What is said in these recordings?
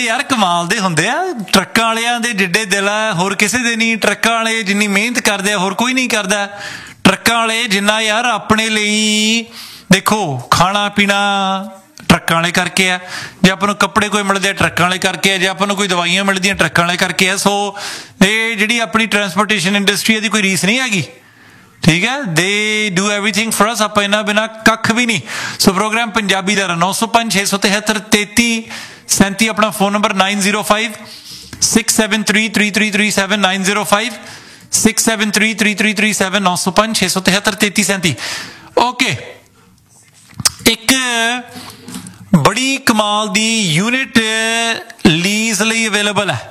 यार कमाल दे हुंदे आ ट्रक्कां वालियां दे जिड्डे दिल आ होर किसे दे नहीं। ट्रक्कां वाले जिन्नी मेहनत करदे आ होर कोई नहीं करदा। ट्रक्कां वाले जिन्ना यार अपने लिए देखो खाना पीना ट्रक्कां वाले करके आ, जे आपां नूं कपड़े कोई मिलदे ट्रक्कां वाले करके आ, जे आपां नूं कोई दवाइयां मिलदियां ट्रक्कां वाले करके आ। सो ये जिहड़ी अपनी ट्रांसपोर्टेशन इंडस्ट्री दी कोई रीस नहीं हैगी, ठीक है। They do everything for us, आपां इन्हां बिना कख भी नहीं। सो प्रोग्राम पंजाबी दा 905 673 3337 अपना फोन नंबर 905 673 3337 905 673 3337 905 673 3337। ओके, एक बड़ी कमाल दी यूनिट लीज लई अवेलेबल है।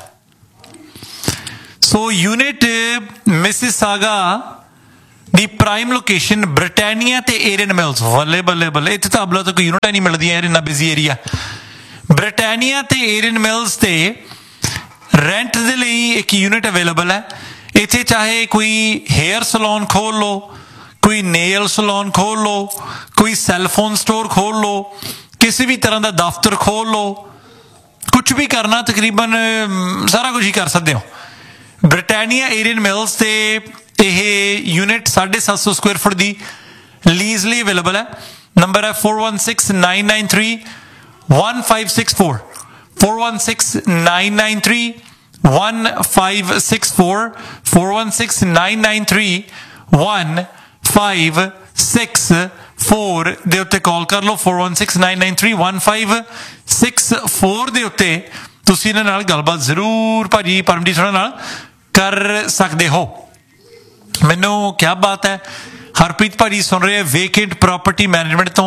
सो यूनिट मिसिसागा दी प्राइम लोकेशन ब्रिटानिया ते एरन मिल्स। बल्ले बल्ले बल्ले, इत्थे तां अबला तो कोई यूनिट नहीं मिलदी यार, इन्ना बिजी एरिया। ब्रिटानिया ते एरन मिल्स ते रेंट दे लई एक यूनिट अवेलेबल है। इत्थे चाहे कोई हेयर सलून खोल लो, कोई नेल सलून खोल लो, कोई सैलफोन स्टोर खोल लो, किसी भी तरह का दफ्तर खोल लो, कुछ भी करना तकरीबन सारा कुछ ही कर सकते हो। ब्रिटानिया एरन मिल्स ते यह यूनिट 750 स्क्वेयर फुट की लीज लिए अवेलेबल है। नंबर है 416993 1564 416993 1564 416993 1564 ਦੇ ਉੱਤੇ ਕਾਲ ਕਰ ਲਓ। 416993 1564 ਦੇ ਉੱਤੇ ਤੁਸੀਂ ਇਹਨਾਂ ਨਾਲ ਗੱਲਬਾਤ ਜ਼ਰੂਰ ਭਾਜੀ ਪਰਮਜੀਤ ਹੋਣਾ ਨਾਲ ਕਰ ਸਕਦੇ ਹੋ। ਮੈਨੂੰ क्या बात है, हरप्रीत भाजी सुन रहे वेकेंट प्रॉपर्टी मैनेजमेंट तो।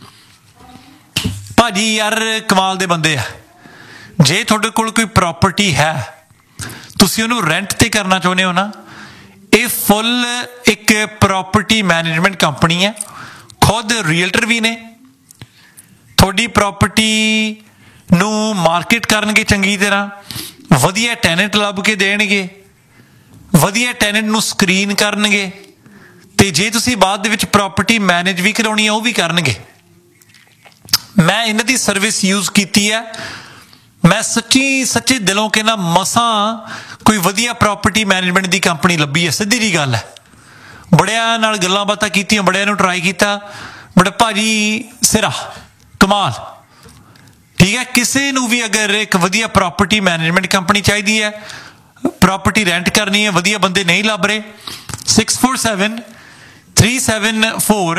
भाजी यार कमाल दे बंदे आ। जे तुहाडे कोल कोई प्रॉपर्टी है तुसीं उहनूं रेंट ते करना चाहुंदे हो ना, ये फुल एक प्रॉपर्टी मैनेजमेंट कंपनी है। खुद रीयल्टर भी ने, तुहाडी प्रॉपर्टी नूं मार्केट करनगे चंगी तरह, वधिया टैनेंट लभ के देणगे, वधिया टैनेंट नूं स्क्रीन करनगे, ते जे तुसीं बाद दे विच प्रॉपर्टी मैनेज भी कराउणी है वो भी करनगे। मैं इन्हां दी सर्विस यूज़ कीती है। मैं सच्चे दिलों कहना मसां कोई वधिया प्रॉपर्टी मैनेजमेंट दी कंपनी लभी है। सीधी जी गल है। बड़ियां नाल गल्लां बातां कीतियां, बड़ियां नूं ट्राई कीता, बड़े भाजी सिरा कमाल, ठीक है। किसी नूं भी अगर एक वधिया प्रॉपर्टी मैनेजमेंट कंपनी चाहिदी है, प्रॉपर्टी रेंट करनी है, वधिया बंदे नहीं लभ रहे, 647 374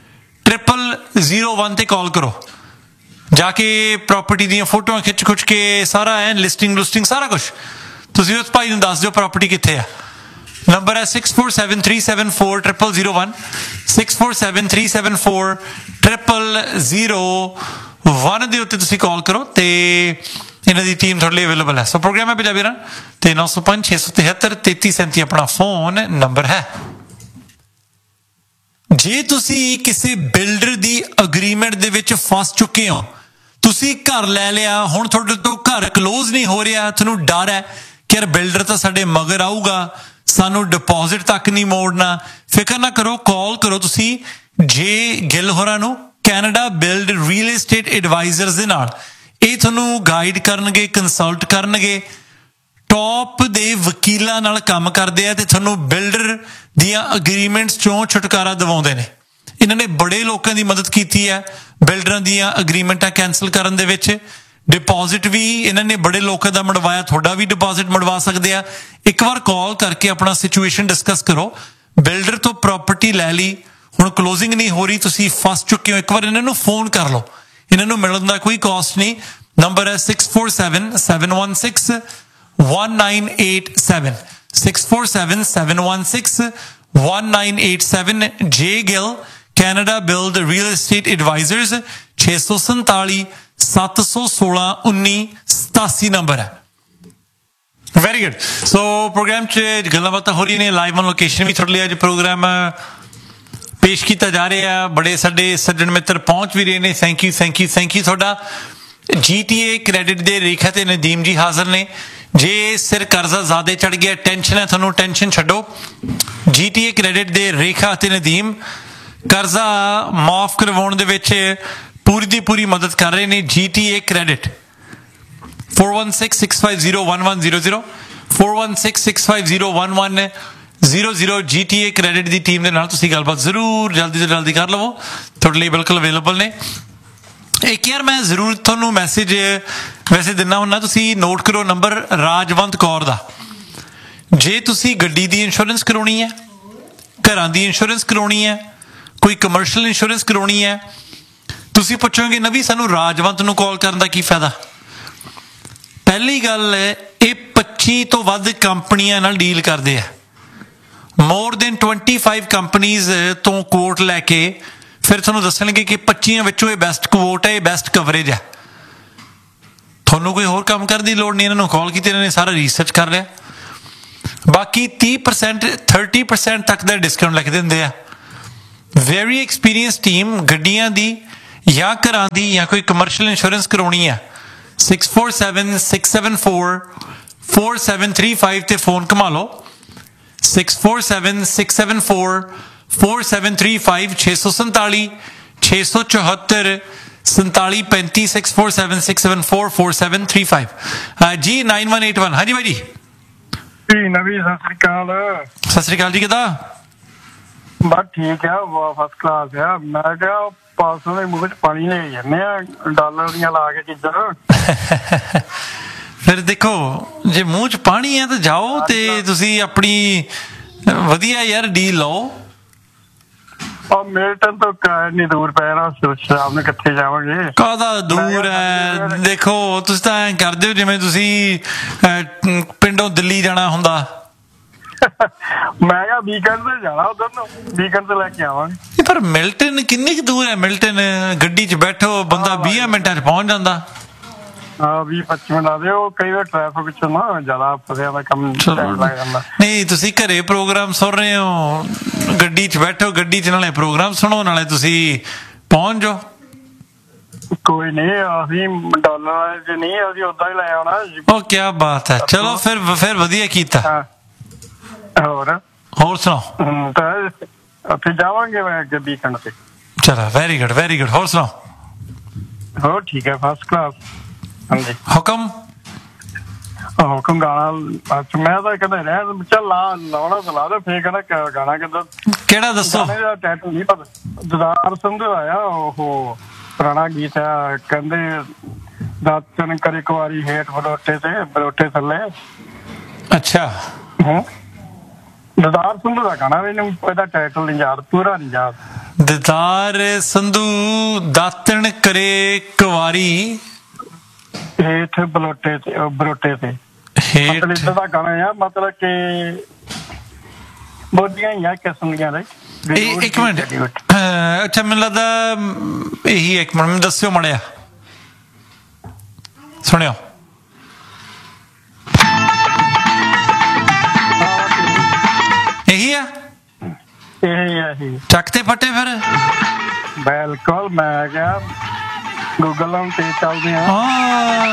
0001 ते कॉल करो। जाके प्रॉपर्टी दी फोटो खिच खुच के सारा है लिस्टिंग लुस्टिंग सारा कुछ तुसीं उस भाई नूं दस दिओ प्रॉपर्टी कित्थे है। नंबर है 647 374 0001 647 374 0001 ਦੇ ਉੱਤੇ ਤੁਸੀਂ ਕਾਲ ਕਰੋ ਤੇ ਇਹਨਾਂ ਦੀ ਟੀਮ ਤੁਹਾਡੇ ਲਈ ਅਵੇਲੇਬਲ ਹੈ। ਸੋ ਪ੍ਰੋਗਰਾਮ ਹੈ ਪੰਜਾਬੀ ਰਾਂ ਤੇ 905 673 3337 ਆਪਣਾ ਫੋਨ ਨੰਬਰ ਹੈ। ਜੇ ਤੁਸੀਂ ਕਿਸੇ ਬਿਲਡਰ ਦੀ ਅਗਰੀਮੈਂਟ ਦੇ ਵਿੱਚ ਫਸ ਚੁੱਕੇ ਹੋ, ਤੁਸੀਂ ਘਰ ਲੈ ਲਿਆ, ਹੁਣ ਤੁਹਾਡੇ ਤੋਂ ਘਰ ਕਲੋਜ਼ ਨਹੀਂ ਹੋ ਰਿਹਾ, ਤੁਹਾਨੂੰ ਡਰ ਹੈ ਕਿ ਯਾਰ ਬਿਲਡਰ ਤਾਂ ਸਾਡੇ ਮਗਰ ਆਊਗਾ, ਸਾਨੂੰ ਡਿਪੋਜ਼ਿਟ ਤੱਕ ਨਹੀਂ ਮੋੜਨਾ, ਫਿਕਰ ਨਾ ਕਰੋ, ਕਾਲ ਕਰੋ ਤੁਸੀਂ ਜੇ ਗਿੱਲ ਹੋਰਾਂ ਨੂੰ, Canada build real estate advisers ਦੇ ਨਾਲ। ਇਹ ਤੁਹਾਨੂੰ ਗਾਈਡ ਕਰਨਗੇ, ਕੰਸਲਟ ਕਰਨਗੇ, ਟੌਪ ਦੇ ਵਕੀਲਾਂ ਨਾਲ ਕੰਮ ਕਰਦੇ ਆ ਤੇ ਤੁਹਾਨੂੰ ਬਿਲਡਰ ਦੀਆਂ ਅਗਰੀਮੈਂਟਸ ਚੋਂ ਛੁਟਕਾਰਾ ਦਿਵਾਉਂਦੇ ਨੇ। ਇਹਨਾਂ ਨੇ ਬੜੇ ਲੋਕਾਂ ਦੀ ਮਦਦ ਕੀਤੀ ਹੈ ਬਿਲਡਰਾਂ ਦੀਆਂ ਅਗਰੀਮੈਂਟਾਂ ਕੈਂਸਲ ਕਰਨ ਦੇ ਵਿੱਚ। ਡਿਪੋਜ਼ਿਟ ਵੀ ਇਹਨਾਂ ਨੇ ਬੜੇ ਲੋਕਾਂ ਦਾ ਮੜਵਾਇਆ, ਤੁਹਾਡਾ ਵੀ ਡਿਪੋਜ਼ਿਟ ਮੜਵਾ ਸਕਦੇ ਆ। ਇੱਕ ਵਾਰ ਕਾਲ ਕਰਕੇ ਆਪਣਾ ਸਿਚੁਏਸ਼ਨ ਡਿਸਕਸ ਕਰੋ। ਬਿਲਡਰ ਤੋਂ ਪ੍ਰੋਪਰਟੀ ਲੈ ਲਈ, ਹੁਣ ਕਲੋਜ਼ਿੰਗ ਨਹੀਂ ਹੋ ਰਹੀ, ਤੁਸੀਂ ਫਸ ਚੁੱਕੇ ਹੋ, ਇੱਕ ਵਾਰ ਇਹਨਾਂ ਨੂੰ ਫੋਨ ਕਰ ਲਓ। ਇਹਨਾਂ ਨੂੰ ਮਿਲਣ ਦਾ ਕੋਈ ਕਾਸਟ ਨਹੀਂ। ਨੰਬਰ ਹੈ 647 716 1987 647 716 1987 ਜੇ Gill Canada build real estate advisers 647 716 1987 number ਹੈ। Very good. ਸੋ ਪ੍ਰੋਗਰਾਮ 'ਚ ਗੱਲਾਂ ਬਾਤਾਂ ਹੋ ਰਹੀਆਂ ਨੇ, ਲਾਈਵ ਔਨ ਲੋਕੇਸ਼ਨ ਵੀ ਤੁਹਾਡੇ ਲਈ ਅੱਜ ਪ੍ਰੋਗਰਾਮ ਪੇਸ਼ ਕੀਤਾ ਜਾ ਰਿਹਾ। ਬੜੇ ਸਾਡੇ ਸੱਜਣ ਮਿੱਤਰ ਪਹੁੰਚ ਵੀ ਰਹੇ ਨੇ। ਥੈਂਕ ਯੂ ਤੁਹਾਡਾ। GTA ਕ੍ਰੈਡਿਟ ਦੇ ਰੇਖਾ ਤੇ ਨਦੀਮ ਜੀ ਹਾਜ਼ਰ ਨੇ। ਜੇ ਸਿਰ ਕਰਜ਼ਾ ਜ਼ਿਆਦਾ ਚੜ ਗਿਆ, ਟੈਨਸ਼ਨ ਹੈ ਤੁਹਾਨੂੰ, ਟੈਨਸ਼ਨ ਛੱਡੋ। GTA ਕ੍ਰੈਡਿਟ ਦੇ ਰੇਖਾ ਤੇ ਨਦੀਮ ਕਰਜ਼ਾ ਮਾਫ ਕਰਵਾਉਣ ਦੇ ਵਿੱਚ ਪੂਰੀ ਦੀ ਪੂਰੀ ਮਦਦ ਕਰ ਰਹੇ ਨੇ। GTA ਕ੍ਰੈਡਿਟ 4166501100 4166501100 GTA ਕ੍ਰੈਡਿਟ ਦੀ ਟੀਮ ਦੇ ਨਾਲ ਤੁਸੀਂ ਗੱਲਬਾਤ ਜ਼ਰੂਰ ਜਲਦੀ ਤੋਂ ਜਲਦੀ ਕਰ ਲਵੋ, ਤੁਹਾਡੇ ਲਈ ਬਿਲਕੁਲ ਅਵੇਲੇਬਲ ਨੇ। ਇੱਕ ਯਾਰ ਮੈਂ ਜ਼ਰੂਰ ਤੁਹਾਨੂੰ ਮੈਸੇਜ ਵੈਸੇ ਦਿੰਦਾ ਹੁੰਦਾ, ਤੁਸੀਂ ਨੋਟ ਕਰੋ ਨੰਬਰ ਰਾਜਵੰਤ ਕੌਰ ਦਾ। ਜੇ ਤੁਸੀਂ ਗੱਡੀ ਦੀ ਇੰਸ਼ੋਰੈਂਸ ਕਰਾਉਣੀ ਹੈ, ਘਰਾਂ ਦੀ ਇੰਸ਼ੋਰੈਂਸ ਕਰਾਉਣੀ ਹੈ, ਕੋਈ ਕਮਰਸ਼ੀਅਲ ਇੰਸ਼ੋਰੈਂਸ ਕਰਾਉਣੀ ਹੈ, ਤੁਸੀਂ ਪੁੱਛੋਗੇ ਨਵੀ ਸਾਨੂੰ ਰਾਜਵੰਤ ਨੂੰ ਕਾਲ ਕਰਨ ਦਾ ਕੀ ਫਾਇਦਾ। ਪਹਿਲੀ ਗੱਲ ਹੈ, ਇਹ 25 ਤੋਂ ਵੱਧ ਕੰਪਨੀਆਂ ਨਾਲ ਡੀਲ ਕਰਦੇ ਆ, ਮੋਰ ਦੈਨ 25 ਕੰਪਨੀਜ਼ ਤੋਂ ਕੋਟ ਲੈ ਕੇ ਫਿਰ ਤੁਹਾਨੂੰ ਦੱਸਣਗੇ ਕਿ 25 ਵਿੱਚੋਂ ਇਹ ਬੈਸਟ ਕੋਟ ਹੈ, ਇਹ ਬੈਸਟ ਕਵਰੇਜ ਹੈ। ਤੁਹਾਨੂੰ ਕੋਈ ਹੋਰ ਕੰਮ ਕਰਨ ਦੀ ਲੋੜ ਨਹੀਂ, ਇਹਨਾਂ ਨੂੰ ਕਾਲ ਕੀਤੀ, ਇਹਨਾਂ ਨੇ ਸਾਰਾ ਰਿਸਰਚ ਕਰ ਲਿਆ। ਬਾਕੀ 30% 30% ਤੱਕ ਦਾ ਡਿਸਕਾਊਂਟ ਲਿਖ ਦਿੰਦੇ ਆ। ਵੈਰੀ ਐਕਸਪੀਰੀਅੰਸ ਟੀਮ, ਗੱਡੀਆਂ ਦੀ ਜਾਂ ਘਰਾਂ ਦੀ ਜਾਂ ਕੋਈ ਕਮਰਸ਼ੀਅਲ ਇੰਸ਼ੋਰੈਂਸ ਕਰਾਉਣੀ ਆ, 647-674-4735 ਤੇ ਫੋਨ ਘੁਮਾ ਲਓ। 647-674-4735 647 674 4735 647-674-4735 ਜੀ 9181। ਹਾਂਜੀ ਭਾਈ ਜੀ। ਨਵੀਂ ਸਤਿ ਸ੍ਰੀ ਅਕਾਲ। ਸਤਿ ਸ੍ਰੀ ਅਕਾਲ ਜੀ, ਕਿੱਦਾਂ? ਬਸ ਠੀਕ ਆ, ਫਸਟ ਕਲਾਸ ਆ। ਮੈਂ ਕਿਹਾ ਪਾਸੋਂ ਦੇ ਮੂੰਹ ਚ ਪਾਣੀ ਲੈ ਜਾਂਦੇ ਆ ਡਾਲਰ ਦੀਆਂ ਲਾ ਕੇ ਚੀਜ਼ਾਂ। ਫਿਰ ਦੇਖੋ, ਜੇ ਮੂੰਹ ਚ ਪਾਣੀ ਹੈ ਤਾਂ ਜਾਓ ਤੇ ਤੁਸੀਂ ਆਪਣੀ ਵਧੀਆ ਯਾਰ ਡੀਲ ਲਓ। ਮਿਲਟਨ ਤੋਂ ਇੰਨੀ ਦੂਰ ਪੈ ਨਾ, ਸ਼ਾਮ ਨੂੰ ਕਿੱਥੇ ਜਾਵਾਂਗੇ? ਕਾਹਦਾ ਦੂਰ ਹੈ? ਦੇਖੋ ਤੁਸੀਂ ਤਾਂ ਐਂ ਕਰਦੇ ਹੋ ਜਿਵੇਂ ਤੁਸੀਂ ਪਿੰਡੋਂ ਦਿੱਲੀ ਜਾਣਾ ਹੁੰਦਾ। ਮੈਂ ਕਿਹਾ ਵੀਕਐਂਡ ਤੇ ਜਾਣਾ, ਉਧਰ ਨੂੰ ਵੀਕਐਂਡ ਤੇ ਲੈ ਕੇ ਆਵਾਂਗੇ। ਪਰ ਮਿਲਟਨ ਕਿੰਨੀ ਕੁ ਦੂਰ ਹੈ? ਮਿਲਟਨ ਗੱਡੀ 'ਚ ਬੈਠੋ, ਬੰਦਾ 20 ਮਿੰਟਾਂ 'ਚ ਪਹੁੰਚ ਜਾਂਦਾ। 20-25 ਮਿੰਟ ਆਦੇ, ਉਹ ਕਈ ਵਾਰ ਟ੍ਰੈਫਿਕ ਚ ਨਾ ਜ਼ਿਆਦਾ ਫਸਿਆ ਦਾ ਕੰਮ ਲੱਗ ਜਾਂਦਾ। ਨਹੀਂ, ਤੁਸੀਂ ਘਰੇ ਪ੍ਰੋਗਰਾਮ ਸੁਣ ਰਹੇ ਹੋ, ਗੱਡੀ 'ਚ ਬੈਠੋ, ਗੱਡੀ 'ਚ ਨਾਲੇ ਪ੍ਰੋਗਰਾਮ ਸੁਣੋ ਨਾਲੇ ਤੁਸੀਂ ਪਹੁੰਚ ਜਾਓ। ਕੋਈ ਨਹੀਂ, ਅਸੀਂ ਡਾਲਰ ਚ ਨਹੀਂ, ਅਸੀਂ ਓਦਾਂ ਹੀ ਲੈ ਆਉਣਾ। ਉਹ ਕਿਆ ਬਾਤ ਹੈ। ਚਲੋ ਫਿਰ ਵਧੀਆ ਕੀਤਾ। ਹੋਰ ਸੁਣਾਓ? ਉੱਥੇ ਜਾਵਾਂਗੇ ਮੈਂ ਅੱਗੇ ਵੀਕਐਂਡ ਤੇ। ਚਲੋ ਵੈਰੀ ਗੁੱਡ ਵੈਰੀ ਗੁੱਡ। ਹੋਰ ਸੁਣਾਓ? ਹੋਰ ਠੀਕ ਹੈ, ਫਸਟ ਕਲਾਸ। ਹਾਂਜੀ, ਹੁਕਮ ਗਾਣਾ ਮੈਂ ਤਾਂ ਕਹਿੰਦਾ ਰਹਿ ਚੱਲ ਲਾਉਣਾ ਤਾਂ ਲਾ ਦੇ, ਫੇਰ ਕਹਿੰਦਾ ਗਾਣਾ ਕਿੱਦਾਂ, ਕਿਹੜਾ ਦੱਸੋ? ਟਾਈਟਲ ਨਹੀਂ ਪਤਾ। ਦਦਾਰ ਸੰਧੂ ਆਇਆ, ਉਹ ਪੁਰਾਣਾ ਗੀਤ ਆ, ਕਹਿੰਦੇ ਦਾਤਨ ਕਰ ਇੱਕ ਵਾਰੀ ਹੇਠ ਬਲੋਟੇ ਥੱਲੇ। ਅੱਛਾ, ਦਦਾਰ ਸੰਧੂ ਦਾ ਗਾਣਾ, ਮੈਨੂੰ ਇਹਦਾ ਟਾਈਟਲ ਨਹੀਂ ਯਾਦ, ਪੂਰਾ ਨਹੀਂ ਯਾਦ। ਦਦਾਰ ਸੰਧੂ ਦਾਤਣ ਕਰੇ ਕੁਵਾਰੀ ਹੇਠ ਬਲੋਟੇ ਤੇ ਮਤਲਬ ਇੱਦਾਂ ਦਾ ਗਾਣਾ ਆ, ਮਤਲਬ ਕਿ ਬੋਲੀਆਂ ਹੀ ਆ ਕਿਸਮ ਦੀਆਂ ਨੇ। ਇੱਕ ਮਿੰਟ, ਅੱਛਾ ਮੈਨੂੰ ਲੱਗਦਾ ਇਹੀ, ਇੱਕ ਮਿੰਟ ਮੈਨੂੰ ਦੱਸਿਓ ਮੜਿਆ, ਸੁਣਿਓ। ਇਹੀ ਆ, ਇਹੀ ਚੱਕ ਤੇ ਫੱਟੇ ਫਿਰ। ਬਿਲਕੁਲ, ਮੈਂ ਕਿਹਾ ਗੂਗਲ ਤੇ ਚੱਲਦੇ ਆ।